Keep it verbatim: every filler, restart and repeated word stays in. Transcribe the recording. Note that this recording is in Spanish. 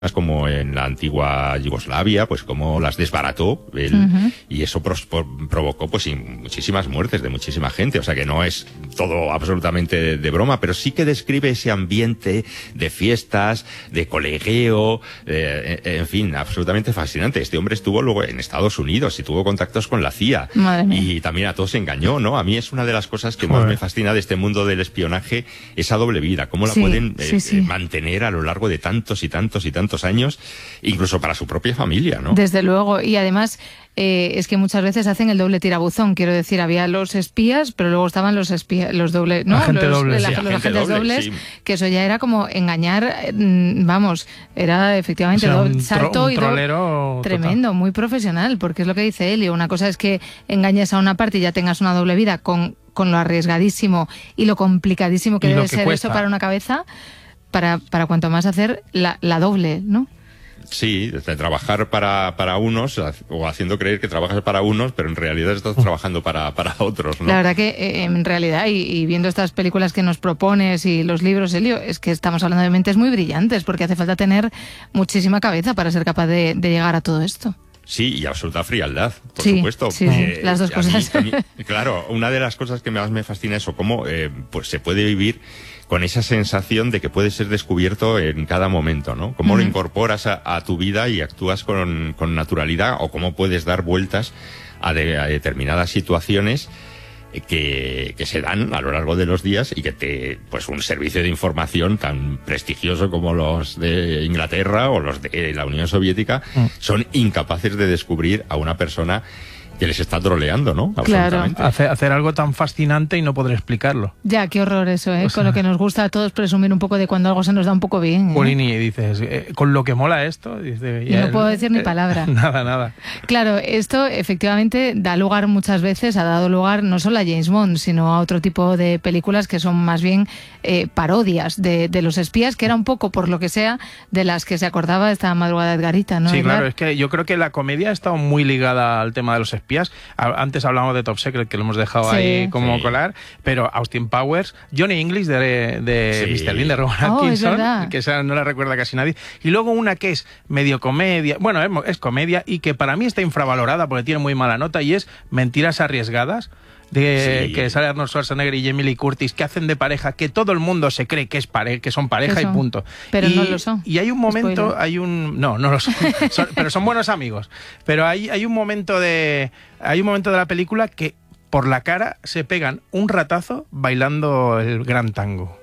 como en la antigua Yugoslavia, pues como las desbarató él, uh-huh. y eso pros, por, provocó pues muchísimas muertes de muchísima gente, o sea que no es todo absolutamente de, de broma, pero sí que describe ese ambiente de fiestas, de colegueo, eh, en fin, absolutamente fascinante. Este hombre estuvo luego en Estados Unidos y tuvo contactos con la C I A, y también a todos engañó, ¿no? A mí es una de las cosas que Joder. más me fascina de este mundo del espionaje, esa doble vida, cómo la sí, pueden eh, sí, sí. Eh, mantener a lo largo de tantos y tantos y tantos años, incluso para su propia familia, ¿no? Desde luego, y además eh, es que muchas veces hacen el doble tirabuzón, quiero decir, había los espías, pero luego estaban los espías, los dobles, ¿no? Agente los, doble, la, sí, los agente agentes doble, dobles, sí. que eso ya era como engañar, vamos, era efectivamente o sea, doble, un salto un y doble, trolero tremendo, total. Muy profesional, porque es lo que dice él, y una cosa es que engañes a una parte y ya tengas una doble vida con, con lo arriesgadísimo y lo complicadísimo que y debe que ser cuesta. eso para una cabeza, para, para cuanto más hacer la, la doble, ¿no? Sí, de trabajar para, para unos, o haciendo creer que trabajas para unos, pero en realidad estás trabajando para, para otros, ¿no? La verdad que eh, en realidad, y, y viendo estas películas que nos propones y los libros, Elio, es que estamos hablando de mentes muy brillantes, porque hace falta tener muchísima cabeza para ser capaz de, de llegar a todo esto. Sí, y absoluta frialdad, por sí, supuesto. Sí, eh, sí, las dos cosas. También, claro, una de las cosas que más me fascina es eso, cómo eh, pues se puede vivir con esa sensación de que puede ser descubierto en cada momento, ¿no? Cómo uh-huh. lo incorporas a, a tu vida y actúas con, con naturalidad, o cómo puedes dar vueltas a, de, a determinadas situaciones que, que se dan a lo largo de los días, y que te, pues un servicio de información tan prestigioso como los de Inglaterra o los de la Unión Soviética uh-huh. son incapaces de descubrir a una persona que les está troleando, ¿no? Claro. Hacer, hacer algo tan fascinante y no poder explicarlo. Ya, qué horror eso, ¿eh? O sea, con lo que nos gusta a todos presumir un poco de cuando algo se nos da un poco bien, ¿eh? Polini, dices, eh, con lo que mola esto, dice, y no el, puedo decir eh, ni palabra. Nada, nada. Claro, esto efectivamente da lugar muchas veces, ha dado lugar no solo a James Bond, sino a otro tipo de películas que son más bien eh, parodias de, de los espías, que era un poco, por lo que sea, de las que se acordaba esta madrugada Edgarita, ¿no? Sí, Edgar? claro, es que yo creo que la comedia ha estado muy ligada al tema de los espías. Antes hablamos de Top Secret, que lo hemos dejado sí. ahí como sí. colar, pero Austin Powers, Johnny English de, de sí. mister Bean, de Rowan oh, Atkinson, que esa no la recuerda casi nadie, y luego una que es medio comedia, bueno, es, es comedia, y que para mí está infravalorada porque tiene muy mala nota, y es Mentiras arriesgadas, de sí. que sale Arnold Schwarzenegger y Jamie Lee Curtis, que hacen de pareja, que todo el mundo se cree que es pare que son pareja Eso. y punto. Pero y, no lo son. Y hay un momento, Spoiler. hay un no, no lo son, son pero son buenos amigos. Pero hay, hay un momento de hay un momento de la película que por la cara se pegan un ratazo bailando el gran tango.